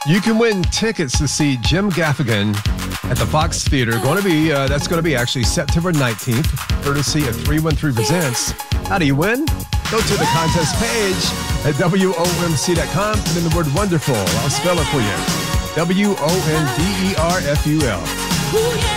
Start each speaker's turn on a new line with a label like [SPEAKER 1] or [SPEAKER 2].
[SPEAKER 1] You can win tickets to see Jim Gaffigan at the Fox Theater. That's going to be actually September 19th, courtesy of 313 Presents. How do you win? Go to the contest page at WOMC.com and then the word wonderful. I'll spell it for you. WONDERFUL.